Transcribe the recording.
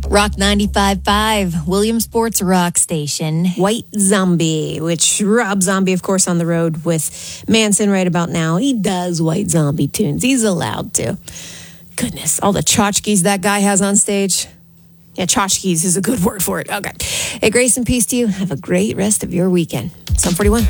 Rock 95.5, Williamsport's rock station. White Zombie, which Rob Zombie, of course, on the road with Manson right about now. He does White Zombie tunes. He's allowed to. Goodness, all the tchotchkes that guy has on stage. Yeah, tchotchkes is a good word for it. Okay. Hey, grace and peace to you. Have a great rest of your weekend. Psalm 41.